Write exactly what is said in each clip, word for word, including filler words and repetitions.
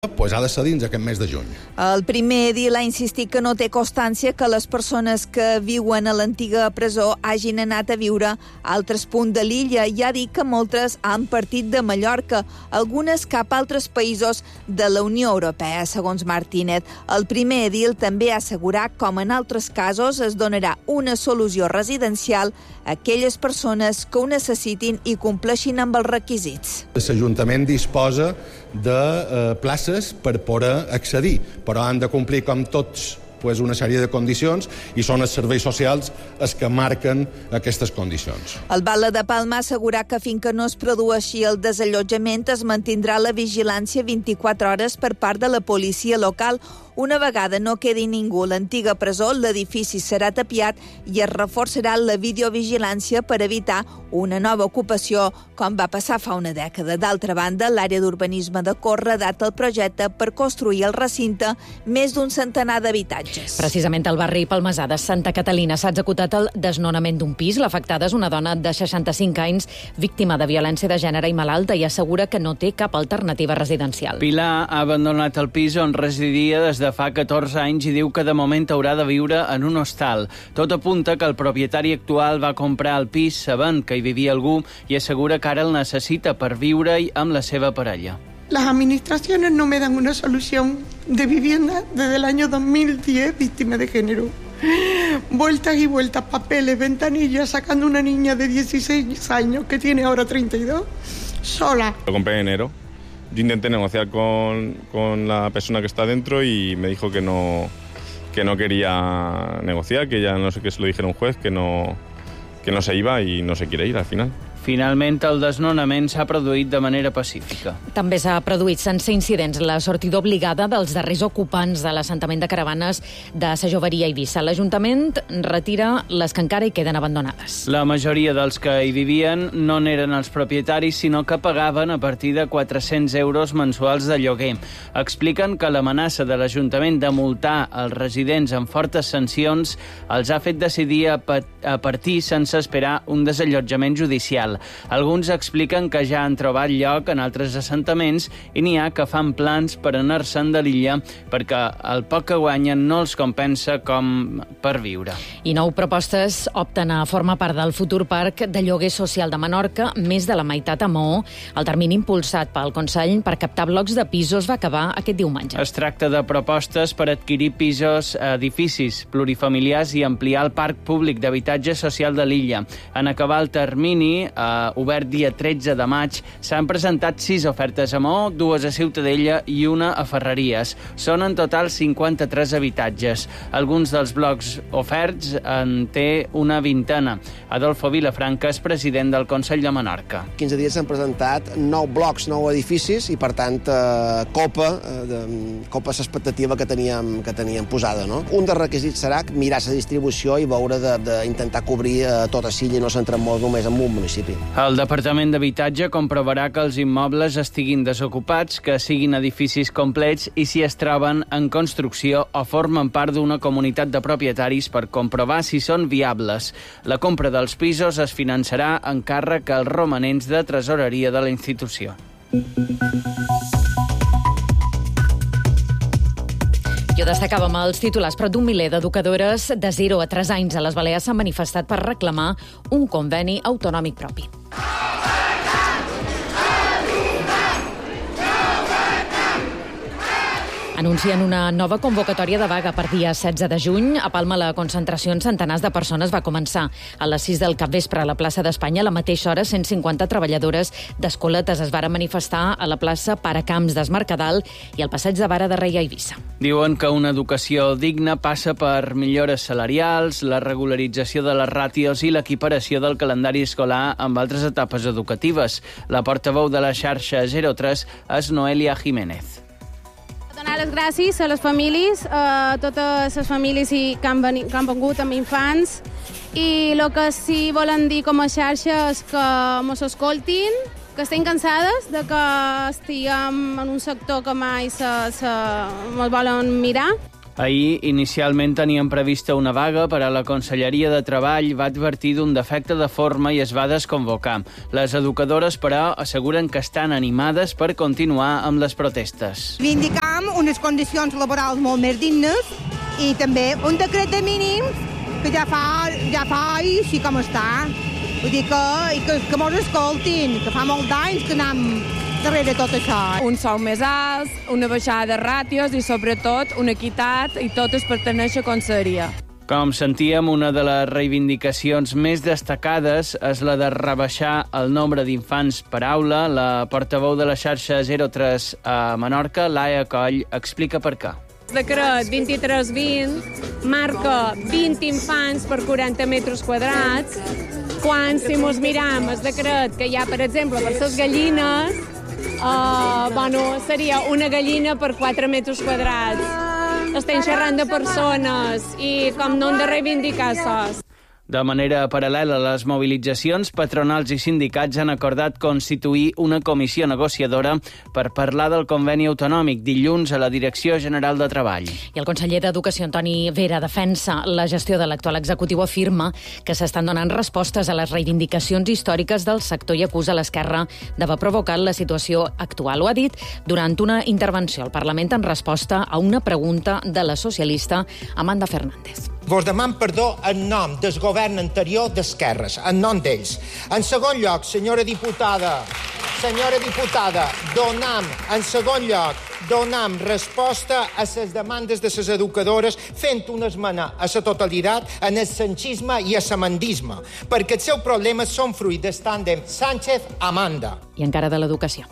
pues ha de ser dins aquest mes de juny. El primer edil ha insistit que no té constància que les persones que viuen a l'antiga presó hagin anat a viure a altres punts de l'illa i ha dit que moltes han partit de Mallorca, algunes cap a altres països de la Unió Europea, segons Martínez. El primer edil també ha assegurat com en altres casos es donarà una solució residencial a aquelles persones que ho necessitin i compleixin amb els requisits. L'Ajuntament disposa de eh, places per poder accedir, però han de complir com tots pues, una sèrie de condicions i són els serveis socials els que marquen aquestes condicions. El Batlle de Palma ha assegurat que fins que no es produeixi el desallotjament es mantindrà la vigilància vint-i-quatre hores per part de la policia local. Una vegada no quedi ningú a l'antiga presó, l'edifici serà tapiat i es reforçarà la videovigilància per evitar una nova ocupació, com va passar fa una dècada. D'altra banda, l'àrea d'urbanisme de Corre data el projecte per construir al recinte més d'un centenar d'habitatges. Precisament al barri Palmesà de Santa Catalina s'ha executat el desnonament d'un pis. L'afectada és una dona de seixanta-cinc anys, víctima de violència de gènere i malalta, i assegura que no té cap alternativa residencial. Pilar ha abandonat el pis on residia des de fa catorze anys i diu que de moment haurà de viure en un hostal. Tot apunta que el propietari actual va comprar el pis sabent que hi vivia algú i assegura que ara el necessita per viure-hi amb la seva parella. Las administraciones no me dan una solución de vivienda desde el año dos mil diez, víctima de género. Vueltas y vueltas, papeles, ventanillas, sacando una niña de dieciséis años que tiene ahora treinta y dos, sola. Lo compré en enero. Yo intenté negociar con, con la persona que está dentro y me dijo que no, que no quería negociar, que ya no sé qué se lo dijera un juez, que no, que no se iba y no se quiere ir al final. Finalment, el desnonament s'ha produït de manera pacífica. També s'ha produït sense incidents la sortida obligada dels darrers ocupants de l'assentament de caravanes de Sa Joveria a Eivissa. L'Ajuntament retira les que encara hi queden abandonades. La majoria dels que hi vivien no n'eren els propietaris, sinó que pagaven a partir de quatre-cents euros mensuals de lloguer. Expliquen que l'amenaça de l'Ajuntament de multar els residents amb fortes sancions els ha fet decidir a, a partir sense esperar un desallotjament judicial. Alguns expliquen que ja han trobat lloc en altres assentaments i n'hi ha que fan plans per anar-se'n de l'illa perquè el poc que guanyen no els compensa com per viure. I nou propostes opten a formar part del futur parc de lloguer social de Menorca, més de la meitat a Maó. El termini impulsat pel Consell per captar blocs de pisos va acabar aquest diumenge. Es tracta de propostes per adquirir pisos a edificis plurifamiliars i ampliar el parc públic d'habitatge social de l'illa. En acabar el termini, Uh, obert dia tretze de maig, s'han presentat sis ofertes a Maó, dues a Ciutadella i una a Ferreries. Són en total cinquanta-tres habitatges. Alguns dels blocs oferts en té una vintena. Adolfo Vilafranca és president del Consell de Menorca. quinze dies s'han presentat nou blocs, nou edificis i, per tant, eh, copa, eh, copa l'expectativa que teníem, que teníem posada. No? Un dels requisits serà mirar la distribució i veure d'intentar cobrir eh, tota Silla i no centrar molt només en un municipi. El Departament d'Habitatge comprovarà que els immobles estiguin desocupats, que siguin edificis complets i si es troben en construcció o formen part d'una comunitat de propietaris per comprovar si són viables. La compra dels pisos es finançarà en càrrec als romanents de tresoreria de la institució. Jo destacava amb els titulars, però d'un miler d'educadores de zero a tres anys a les Balears s'han manifestat per reclamar un conveni autonòmic propi. Anuncien una nova convocatòria de vaga per dia setze de juny. A Palma la concentració en centenars de persones va començar a les sis del capvespre a la plaça d'Espanya. A la mateixa hora, cent cinquanta treballadores d'escoletes es varen manifestar a la plaça Paracamps d'Esmercadal i al passeig de Vara de Rei a Eivissa. Diuen que una educació digna passa per millores salarials, la regularització de les ràtios i l'equiparació del calendari escolar amb altres etapes educatives. La portaveu de la xarxa zero tres és Noelia Jiménez. Donar les gràcies a les famílies, a totes les famílies que han, venit, que han vengut amb infants, i el que sí volen dir com a xarxa és que ens escoltin, que estem cansades de que estiguem en un sector que mai se, se ens volen mirar. Ahir, inicialment, tenien prevista una vaga, però la Conselleria de Treball va advertir d'un defecte de forma i es va desconvocar. Les educadores, però, asseguren que estan animades per continuar amb les protestes. Reivindicam unes condicions laborals molt més dignes i també un decret de mínims que ja fa, ja fa així com està. Vull dir que, que, que mos escoltin, que fa molt d'anys que anem darrere tot això. Un sou més alt, una baixada de ràtios i, sobretot, una equitat i totes per tenir la conselleria. Com sentíem, una de les reivindicacions més destacades és la de rebaixar el nombre d'infants per aula. La portaveu de la xarxa zero tres a Menorca, Laia Coll, explica per què. El decret vint-i-tres vint marca vint infants per quaranta metres quadrats, quan, si mos miram el decret que hi ha, per exemple, per les gallines, uh, bueno, seria una gallina per quatre metres quadrats. Estem xerrant de persones i com no hem de reivindicar sos. De manera paral·lela a les mobilitzacions, patronals i sindicats han acordat constituir una comissió negociadora per parlar del conveni autonòmic dilluns a la Direcció General de Treball. I el conseller d'Educació, Antoni Vera, defensa la gestió de l'actual executiu, afirma que s'estan donant respostes a les reivindicacions històriques del sector i acusa l'esquerra d'haver provocat la situació actual. Ho ha dit durant una intervenció al Parlament en resposta a una pregunta de la socialista Amanda Fernández. Vos deman perdó en nom del govern anterior d'esquerres, en nom d'ells. En segon lloc, senyora diputada, senyora diputada, donam, en segon lloc, donam resposta a les demandes de les educadores fent una esmena a la totalitat en el sanchisme i el samandisme, perquè els seus problemes són fruit del tàndem Sánchez-Amanda. I encara de l'educació.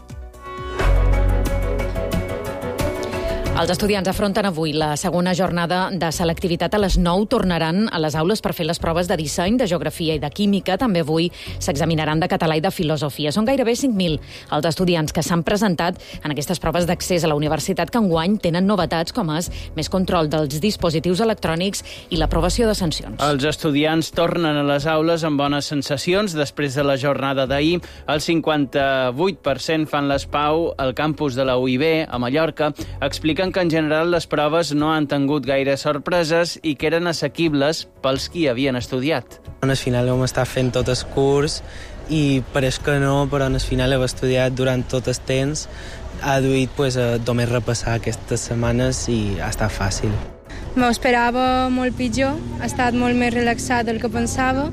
Els estudiants afronten avui la segona jornada de selectivitat. A les nou tornaran a les aules per fer les proves de disseny, de geografia i de química. També avui s'examinaran de català i de filosofia. Són gairebé cinc mil els estudiants que s'han presentat en aquestes proves d'accés a la universitat, que enguany tenen novetats com és més control dels dispositius electrònics i l'aprovació de sancions. Els estudiants tornen a les aules amb bones sensacions després de la jornada d'ahir. El cinquanta-vuit per cent fan les PAU al campus de la U I B a Mallorca. Expliquen que en general les proves no han tingut gaire sorpreses i que eren assequibles pels qui havien estudiat. Al final hem estat fent tot el curs i pareix que no, però al final hem estudiat durant tot el temps. Ha duit pues, a només repassar aquestes setmanes i ha estat fàcil. M'ho esperava molt pitjor, ha estat molt més relaxat del que pensava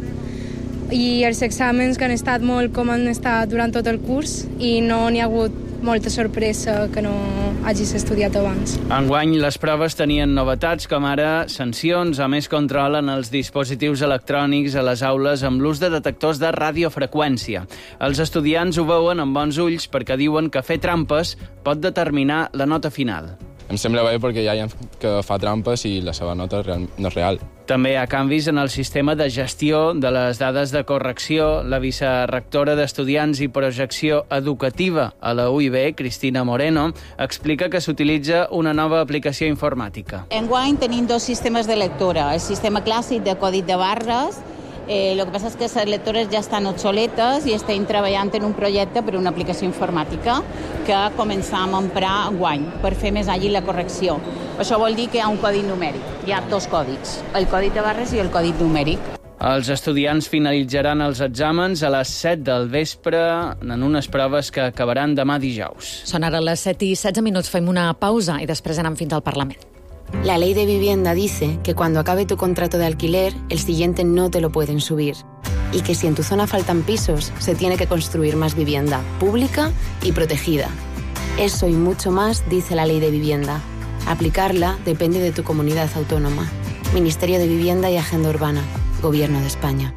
i els exàmens que han estat molt com han estat durant tot el curs i no n'hi ha hagut molta sorpresa que no hagis estudiat abans. Enguany les proves tenien novetats com ara sancions a més control en els dispositius electrònics a les aules amb l'ús de detectors de radiofreqüència. Els estudiants ho veuen amb bons ulls perquè diuen que fer trampes pot determinar la nota final. Em sembla bé perquè hi ha gent que fa trampes i la seva nota no és real. També hi ha canvis en el sistema de gestió de les dades de correcció. La vicerectora d'Estudiants i Projecció Educativa a la U I B, Cristina Moreno, explica que s'utilitza una nova aplicació informàtica. Enguany tenim dos sistemes de lectura. El sistema clàssic de codi de barres. Eh, lo que passa és que les lectores ja estan obsoletes i estem treballant en un projecte per una aplicació informàtica que començam a emprar enguany per fer més àgil la correcció. Això vol dir que hi ha un codi numèric. Hi ha dos còdics, el codi de barres i el codi numèric. Els estudiants finalitzaran els exàmens a les set del vespre en unes proves que acabaran demà dijous. Són ara les set i setze minuts, fem una pausa i després anem fins al Parlament. La ley de vivienda dice que cuando acabe tu contrato de alquiler, el siguiente no te lo pueden subir. Y que si en tu zona faltan pisos, se tiene que construir más vivienda pública y protegida. Eso y mucho más dice la ley de vivienda. Aplicarla depende de tu comunidad autónoma. Ministerio de Vivienda y Agenda Urbana. Gobierno de España.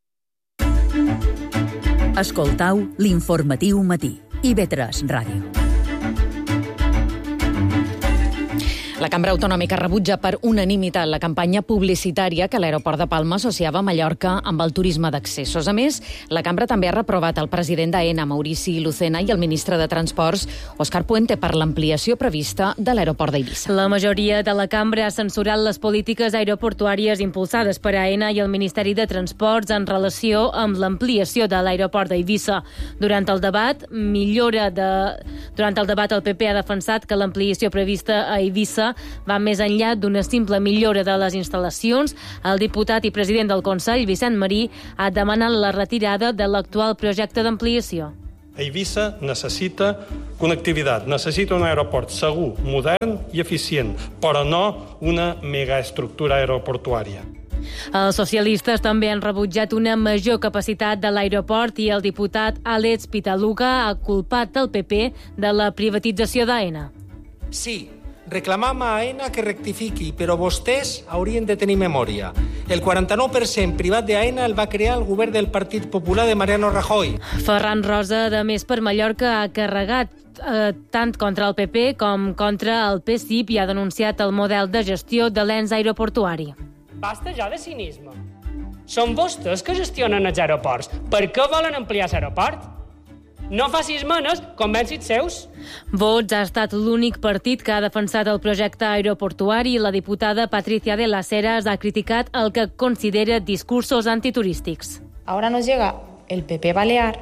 Escoltau l'informatiu matí. I ve tres Ràdio. La Cambra Autonòmica rebutja per unanimitat la campanya publicitària que l'aeroport de Palma associava Mallorca amb el turisme d'accessos. A més, la Cambra també ha reprovat el president d'AENA, Maurici Lucena, i el ministre de Transports, Òscar Puente, per l'ampliació prevista de l'aeroport d'Eivissa. La majoria de la Cambra ha censurat les polítiques aeroportuàries impulsades per AENA i el Ministeri de Transports en relació amb l'ampliació de l'aeroport d'Eivissa. Durant el debat, millora de... Durant el debat, el P P ha defensat que l'ampliació prevista a Eivissa iniciativa va més enllà d'una simple millora de les instal·lacions. El diputat i president del Consell, Vicent Marí, ha demanat la retirada de l'actual projecte d'ampliació. Eivissa necessita connectivitat, necessita un aeroport segur, modern i eficient, però no una megaestructura aeroportuària. Els socialistes també han rebutjat una major capacitat de l'aeroport i el diputat Àlex Pitaluga ha culpat el P P de la privatització d'Aena. Sí, reclamam a Aena que rectifiqui, però vostès haurien de tenir memòria. El quaranta-nou per cent privat d'Aena el va crear el govern del Partit Popular de Mariano Rajoy. Ferran Rosa, de Més per Mallorca, ha carregat eh, tant contra el P P com contra el P S I P i ha denunciat el model de gestió de l'ens aeroportuari. Basta ja de cinisme. Són vostès que gestionen els aeroports. Per què volen ampliar l'aeroport? No facis menes, convencits seus. Vox ha estat l'únic partit que ha defensat el projecte aeroportuari i la diputada Patricia de las Heras ha criticat el que considera discursos antiturístics. Ahora nos llega el P P Balear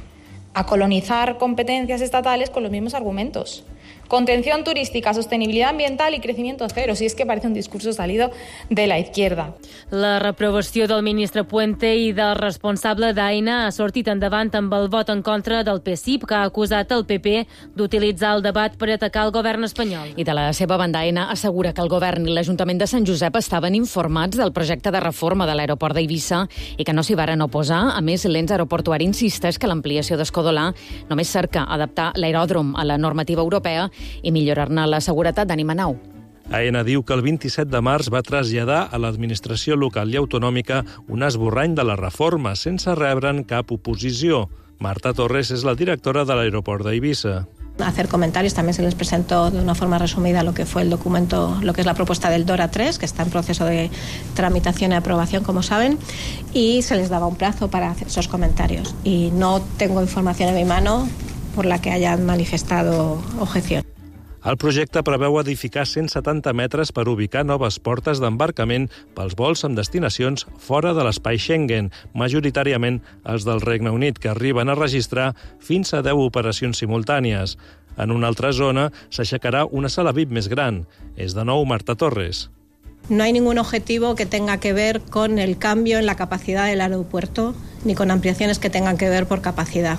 a colonizar competencias estatales con los mismos argumentos. Contención turística, sostenibilidad ambiental y crecimiento cero. Si es que parece un discurso salido de la izquierda. La reprovació del ministre Puente i del responsable d'Aena ha sortit endavant amb el vot en contra del P S I P, que ha acusat el P P d'utilitzar el debat per atacar el govern espanyol. I de la seva banda, Aena assegura que el govern i l'Ajuntament de Sant Josep estaven informats del projecte de reforma de l'aeroport d'Eivissa i que no s'hi varen oposar. A més, l'ens aeroportuari insisteix que l'ampliació d'Escodolà només cerca adaptar l'aeròdrom a la normativa europea i millorar-ne la seguretat. Dani Manau. Aena diu que el vint-i-set de març va traslladar a l'administració local i autonòmica un esborrany de la reforma sense rebre'n cap oposició. Marta Torres és la directora de l'aeroport d'Eivissa. Hacer comentarios, también se les presentó de una forma resumida lo que fue el documento, lo que es la propuesta del DORA tres, que está en proceso de tramitación y aprobación, como saben, y se les daba un plazo para hacer esos comentarios. Y no tengo información en mi mano por la que hayan manifestado objeción. El projecte preveu edificar cent setanta metres per ubicar noves portes d'embarcament pels vols amb destinacions fora de l'espai Schengen, majoritàriament els del Regne Unit, que arriben a registrar fins a deu operacions simultànies. En una altra zona s'aixecarà una sala V I P més gran. És de nou Marta Torres. No hay ningún objetivo que tenga que ver con el cambio en la capacidad del aeropuerto, ni con ampliaciones que tengan que ver por capacidad.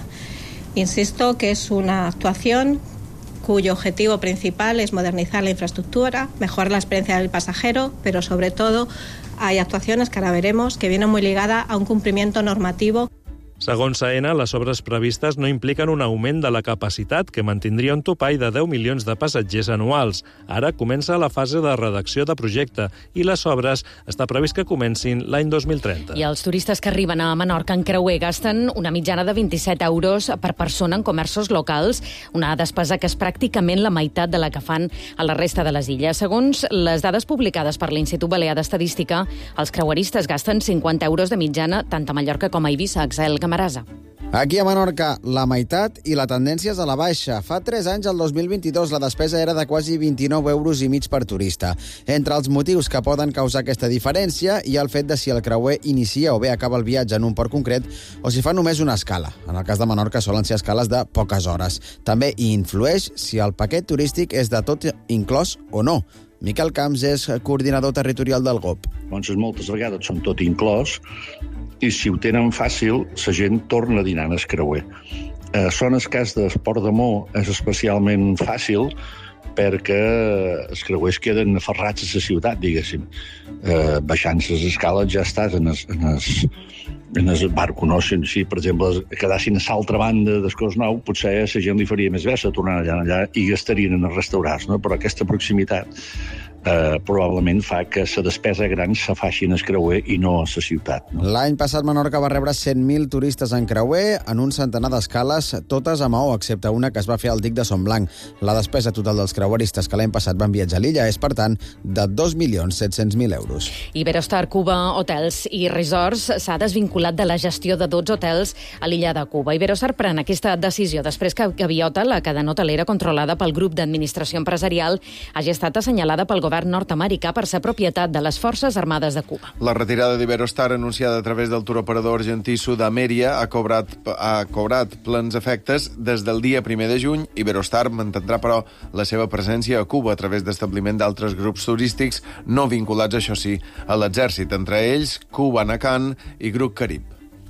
Insisto que es una actuación cuyo objetivo principal es modernizar la infraestructura, mejorar la experiencia del pasajero, pero sobre todo hay actuaciones que ahora veremos que vienen muy ligadas a un cumplimiento normativo. Segons Aena, les obres previstes no impliquen un augment de la capacitat que mantindria un topall de deu milions de passatgers anuals. Ara comença la fase de redacció de projecte i les obres està previst que comencin l'any dos mil trenta. I els turistes que arriben a Menorca en creuer gasten una mitjana de vint-i-set euros per persona en comerços locals, una despesa que és pràcticament la meitat de la que fan a la resta de les illes. Segons les dades publicades per l'Institut Balear d'Estadística, els creueristes gasten cinquanta euros de mitjana tant a Mallorca com a Eivissa. Axel Camarasa. Aquí a Menorca, la meitat i la tendència és a la baixa. Fa tres anys, el dos mil vint-i-dos, la despesa era de quasi vint-i-nou euros i mig per turista. Entre els motius que poden causar aquesta diferència hi ha el fet de si el creuer inicia o bé acaba el viatge en un port concret o si fa només una escala. En el cas de Menorca solen ser escales de poques hores. També hi influeix si el paquet turístic és de tot inclòs o no. Miquel Camps és coordinador territorial del G O P. Doncs moltes vegades són tot inclòs i si ho tenen fàcil, la gent torna a dinar en el creuer. Eh, són el cas d'Esport de Mó és especialment fàcil perquè els creuers queden aferrats a la ciutat, diguéssim. Eh, baixant les escales ja estàs en el, en el, en el barco, no? Si, si per exemple, quedassin a l'altra banda del Cos Nou, potser a la gent li faria més bé se tornar allà, allà i gastarien en els restaurants, no? Però aquesta proximitat eh, probablement fa que la despesa gran se faci en el creuer i no a la ciutat. No? L'any passat Menorca va rebre cent mil turistes en creuer en un centenar d'escales, totes a Maó, excepte una que es va fer al dic de Son Blanc. La despesa total dels creueristes que l'any passat van viatjar a l'illa és, per tant, de dos milions set-cents mil euros. Iberostar Cuba Hotels i Resorts s'ha desvinculat de la gestió de dotze hotels a l'illa de Cuba. Iberostar pren aquesta decisió després que Gaviota, la cadena hotelera controlada pel grup d'administració empresarial, hagi estat assenyalada pel govern govern nord-americà per ser propietat de les Forces Armades de Cuba. La retirada d'Iberostar, anunciada a través del turoperador argentí Sudameria, ha cobrat, ha cobrat plens efectes des del dia primer de juny. Iberostar mantindrà, però, la seva presència a Cuba a través d'establiment d'altres grups turístics no vinculats, això sí, a l'exèrcit, entre ells Cubanacan i Grup Carib.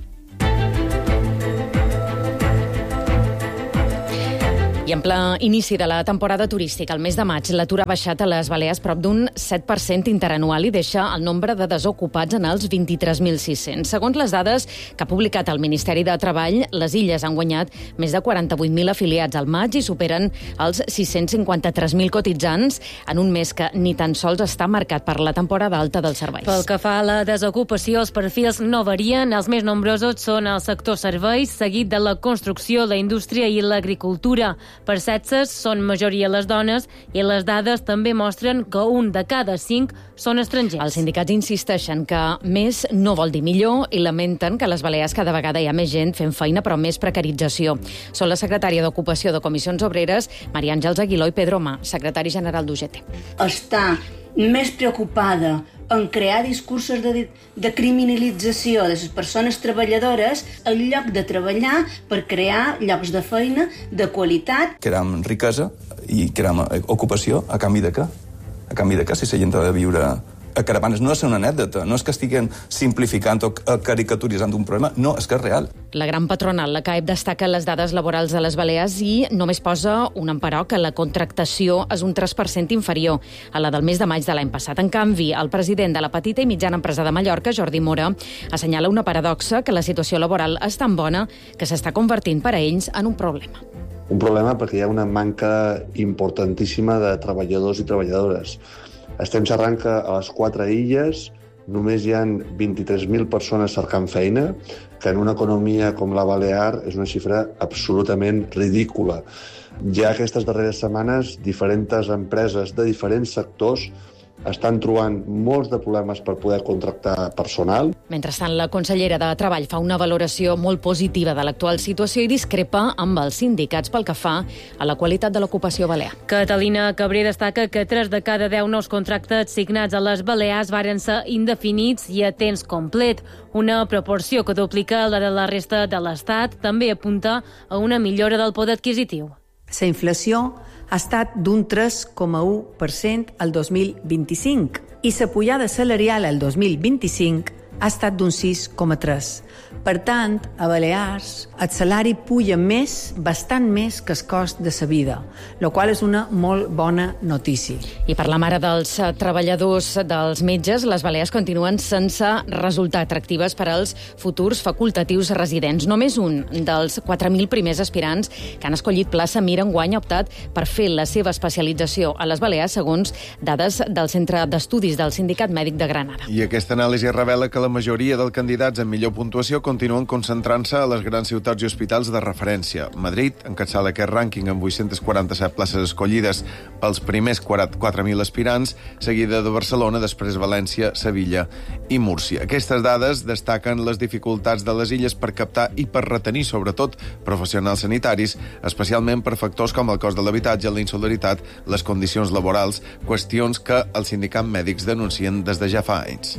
I en ple inici de la temporada turística, el mes de maig, l'atur ha baixat a les Balears prop d'un set per cent interanual i deixa el nombre de desocupats en els vint-i-tres mil sis-cents. Segons les dades que ha publicat el Ministeri de Treball, les illes han guanyat més de quaranta-vuit mil afiliats al maig i superen els sis-cents cinquanta-tres mil cotitzants en un mes que ni tan sols està marcat per la temporada alta dels serveis. Pel que fa a la desocupació, els perfils no varien. Els més nombrosos són el sector serveis, seguit de la construcció, la indústria i l'agricultura. Per sexes són majoria les dones i les dades també mostren que un de cada cinc són estrangers. Els sindicats insisteixen que més no vol dir millor i lamenten que a les Balears cada vegada hi ha més gent fent feina però més precarització. Són la secretària d'Ocupació de Comissions Obreres, Maria Àngels Aguiló, i Pedro Mà, secretari general d'U G T. Està més preocupada en crear discursos de, de criminalització de les persones treballadores en lloc de treballar per crear llocs de feina de qualitat. Cream riquesa i cream ocupació a canvi de què? A canvi de què si la gent ha de viure a caravanes? No és una anècdota, no és que estiguen simplificant o caricaturitzant un problema, no, és que és real. La gran patronal, la C A E P, destaca les dades laborals de les Balears i només posa un emperò, que la contractació és un tres per cent inferior a la del mes de maig de l'any passat. En canvi, el president de la petita i mitjana empresa de Mallorca, Jordi Mora, assenyala una paradoxa, que la situació laboral és tan bona que s'està convertint per a ells en un problema. Un problema perquè hi ha una manca importantíssima de treballadors i treballadores. Estem xerrant que a les quatre illes només hi ha vint-i-tres mil persones cercant feina, que en una economia com la Balear és una xifra absolutament ridícula. Ja aquestes darreres setmanes, diferents empreses de diferents sectors estan trobant molts de problemes per poder contractar personal. Mentrestant, la consellera de Treball fa una valoració molt positiva de l'actual situació i discrepa amb els sindicats pel que fa a la qualitat de l'ocupació balear. Catalina Cabré destaca que tres de cada deu nous contractes signats a les Balears varen ser indefinits i a temps complet, una proporció que duplica la de la resta de l'Estat. També apunta a una millora del poder adquisitiu. La inflació ha estat d'un tres coma u per cent el dos mil vint-i-cinc i la pujada salarial el dos mil vint-i-cinc ha estat d'un sis coma tres. Per tant, a Balears el salari puja més, bastant més que el cost de la vida, la qual és una molt bona notícia. I per la mare dels treballadors dels metges, les Balears continuen sense resultar atractives per als futurs facultatius residents. Només un dels quatre mil primers aspirants que han escollit plaça Mira enguany ha optat per fer la seva especialització a les Balears, segons dades del Centre d'Estudis del Sindicat Mèdic de Granada. I aquesta anàlisi revela que la majoria dels candidats amb millor puntuació continuen concentrant-se a les grans ciutats i hospitals de referència. Madrid encapçala aquest rànquing amb vuit-centes quaranta-set places escollides pels primers quatre mil aspirants, seguida de Barcelona, després València, Sevilla i Múrcia. Aquestes dades destaquen les dificultats de les illes per captar i per retenir, sobretot, professionals sanitaris, especialment per factors com el cost de l'habitatge, la insolidaritat, les condicions laborals, qüestions que els sindicats mèdics denuncien des de ja fa anys.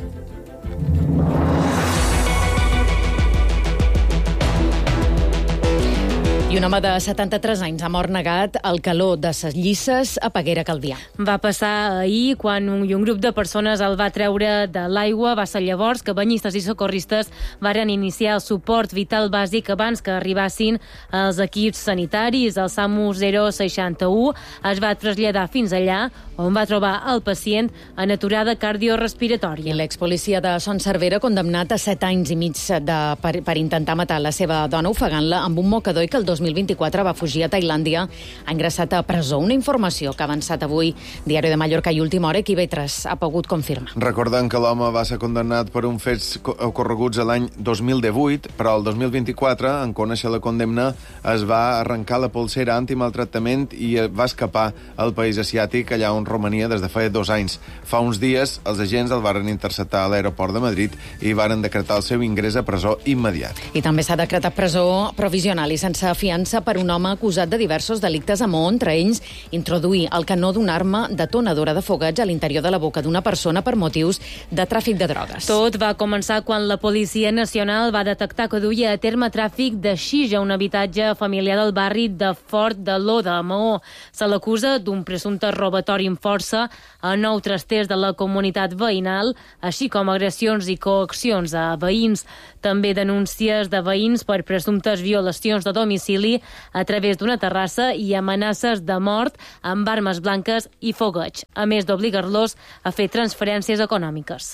I un home de setanta-tres anys ha mort negat al calor de ses Llisses a Peguera Calvià. Va passar ahir quan un, un grup de persones el va treure de l'aigua. Va ser llavors que banyistes i socorristes varen iniciar el suport vital bàsic abans que arribassin els equips sanitaris. El SAMU zero seixanta u es va traslladar fins allà, on va trobar el pacient en aturada cardiorespiratòria. I l'expolicia de Son Servera, condemnat a set anys i mig de, per, per intentar matar la seva dona ofegant-la amb un mocador i que el dos mil vint-i-quatre va fugir a Tailàndia, ha ingressat a presó. Una informació que ha avançat avui Diari de Mallorca i Última Hora, que I V tres ha pogut confirmar. Recordem que l'home va ser condemnat per uns fets ocorreguts l'any dos mil divuit, però el dos mil vint-i-quatre, en conèixer la condemna, es va arrencar la polsera antimaltractament i va escapar al país asiàtic, allà on romania des de fa dos anys. Fa uns dies, els agents el varen interceptar a l'aeroport de Madrid i varen decretar el seu ingrés a presó immediat. I també s'ha decretat presó provisional i sense fiança per un home acusat de diversos delictes a Maó, entre ells introduir el canó d'una arma detonadora de fogueig a l'interior de la boca d'una persona per motius de tràfic de drogues. Tot va començar quan la Policia Nacional va detectar que duia a terme tràfic de xix a un habitatge familiar del barri de Fort de l'Oda, a Maó. Se l'acusa d'un presumpte robatori amb força a nou trasters de la comunitat veïnal, així com agressions i coaccions a veïns. També denúncies de veïns per presumptes violacions de domicili a través d'una terrassa i amenaces de mort amb armes blanques i fogueig, a més d'obligar-los a fer transferències econòmiques.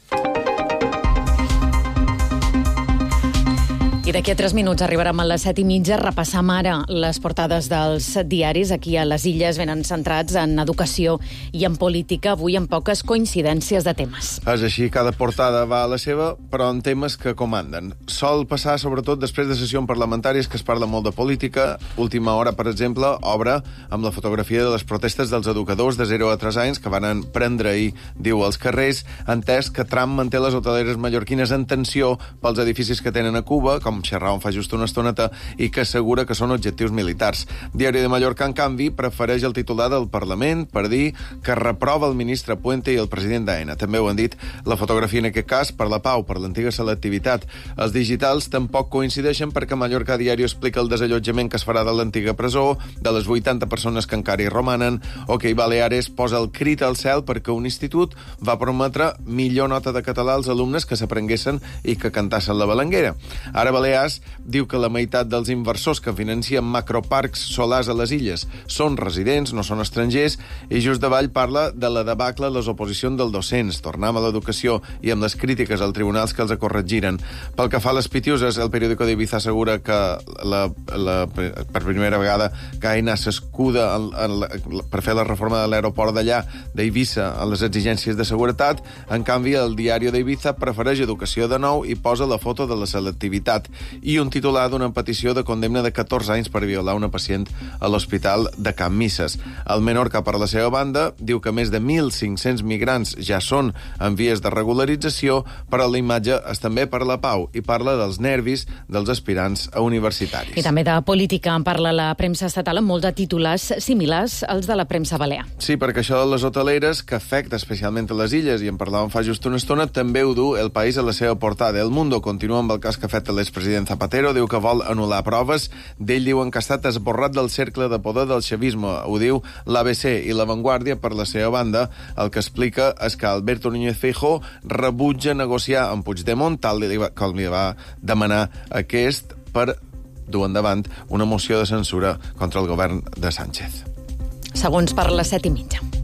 I d'aquí a tres minuts arribarem a les set i mitja. Repassam ara les portades dels diaris. Aquí a les Illes venen centrats en educació i en política, avui amb poques coincidències de temes. És així, cada portada va a la seva, però en temes que comanden. Sol passar, sobretot, després de sessions parlamentàries que es parla molt de política. Última hora, per exemple, obre amb la fotografia de les protestes dels educadors de zero a tres anys que van prendre ahir, diu, als carrers, entès que Trump manté les hoteleres mallorquines en tensió pels edificis que tenen a Cuba, com xerràvem fa just una estoneta, i que assegura que són objectius militars. Diari de Mallorca, en canvi, prefereix el titular del Parlament per dir que reprova el ministre Puente i el president d'Aena. També ho han dit. La fotografia, en aquest cas, per la pau, per l'antiga selectivitat. Els digitals tampoc coincideixen perquè Mallorca Diario explica el desallotjament que es farà de l'antiga presó, de les vuitanta persones que encara hi romanen, o que Baleares posa el crit al cel perquè un institut va prometre millor nota de català als alumnes que s'aprenguessin i que cantassin la balanguera. Ara Baleares diu que la meitat dels inversors que financien macroparcs solars a les illes són residents, no són estrangers, i just davall parla de la debacle de les oposicions dels docents. Tornem a l'educació i amb les crítiques als tribunals que els corregiren. Pel que fa a les pitiuses, el periòdico d'Ibiza assegura que la, la, per primera vegada Aena s'escuda en, en la, per fer la reforma de l'aeroport d'allà, d'Eivissa, a les exigències de seguretat. En canvi, el diari d'Ibiza prefereix educació de nou i posa la foto de la selectivitat i un titular d'una petició de condemna de catorze anys per violar una pacient a l'hospital de Can Misses. El Menorca, per la seva banda, diu que més de mil cinc-cents migrants ja són en vies de regularització, però la imatge és també per la pau i parla dels nervis dels aspirants a universitaris. I també de política en parla la premsa estatal amb molts de titulars similars als de la premsa balear. Sí, perquè això de les hoteleres, que afecta especialment a les illes, i en parlàvem fa just una estona, també ho du El País a la seva portada. El Mundo continua amb el cas que afecta l'expresident Zapatero, diu que vol anul·lar proves. D'ell diuen que ha estat esborrat del cercle de poder del xavisme. Ho diu l'A B C, i La Vanguardia, per la seva banda, el que explica és que Alberto Núñez Feijóo rebutja negociar amb Puigdemont, tal com li va demanar aquest, per dur endavant una moció de censura contra el govern de Sánchez. Segons per les set i mitja.